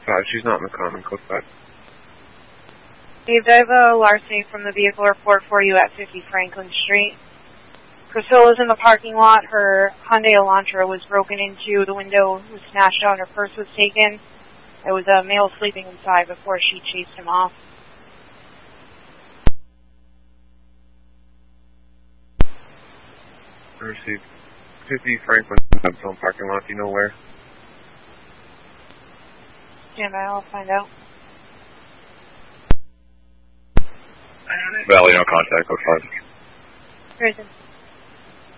5. She's not in the common, code 5. Dave, I have a larceny from the vehicle report for you at 50 Franklin Street. Priscilla's in the parking lot. Her Hyundai Elantra was broken into. The window was smashed out and her purse was taken. There was a male sleeping inside before she chased him off. I received 50 Franklin Zone parking lot. Do you know where? Stand by, I'll find out. Valley, no contact, code 5. Prison.